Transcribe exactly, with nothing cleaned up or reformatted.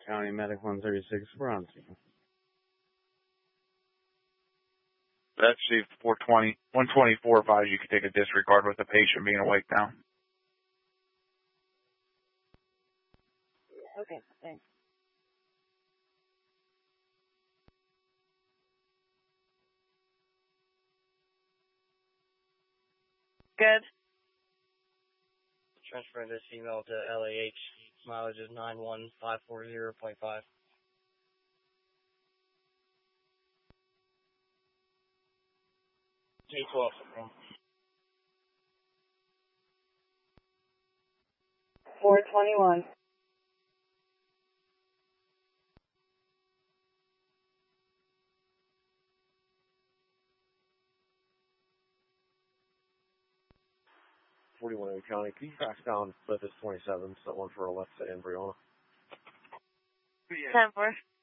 County Medic one thirty-six, we're on scene. That's Chief four twenty, one twenty-four advised you can take a disregard with the patient being awake now. Okay, thanks. Good. Transferring this email to L A H. Mileage is nine one five four zero point five. J twelve. four twenty-one. forty-one County, can you pass down Clifford twenty-seven, someone for Alexa and Brianna? ten four.